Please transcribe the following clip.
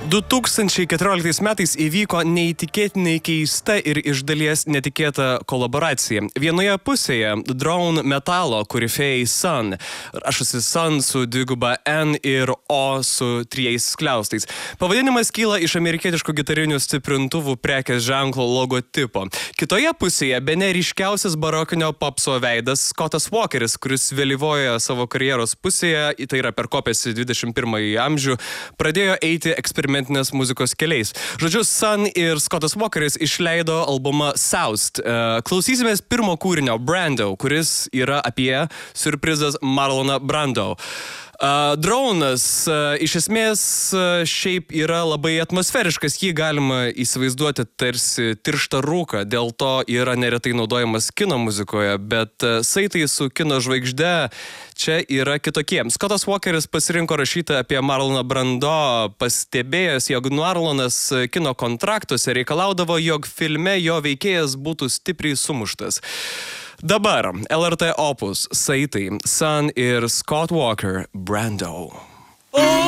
2014 metais įvyko neįtikėtinai keista ir iš dalies netikėta kolaboracija. Vienoje pusėje Drone Metalo korifėjai Sun, rašosi Sun su dviguba N ir O su 3 skliaustais. Pavadinimas kyla iš amerikietiško gitarinių stiprintuvų prekės ženklo logotipo. Kitoje pusėje bene ryškiausias barokinio popso veidas Scottas Walkeris, kuris vėlyvoje savo karjeros pusėje, tai yra perkopęs į 21 amžių, pradėjo eiti eksperimentinės muzikos keliais. Žodžiu, Sun ir Scottas Walkeris išleido albumą Soused. Klausysimės pirmo kūrinio Brando, kuris yra apie siurprizas Marloną Brando. Dronas iš esmės šiaip yra labai atmosferiškas, jį galima įsivaizduoti tarsi tirštą rūką, dėl to yra neretai naudojamas kino muzikoje, bet saitai su kino žvaigžde čia yra kitokie. Scottas Walkeris pasirinko rašyti apie Marloną Brando, pastebėjęs, jog Marlonas kino kontraktuose reikalaudavo, jog filme jo veikėjas būtų stipriai sumuštas. Dabar LRT Opus, saitai, Sun ir Scott Walker, Brando.